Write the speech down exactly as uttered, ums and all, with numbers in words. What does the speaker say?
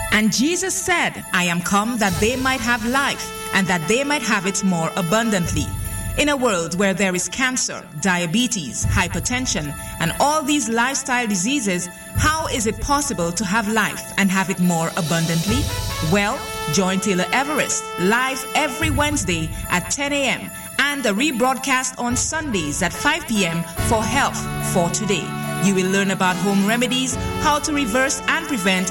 And Jesus said, I am come that they might have life, and that they might have it more abundantly. In a world where there is cancer, diabetes, hypertension, and all these lifestyle diseases, how is it possible to have life and have it more abundantly? Well, join Taylor Everest live every Wednesday at ten a.m. and a rebroadcast on Sundays at five p.m. for Health for Today. You will learn about home remedies, how to reverse and prevent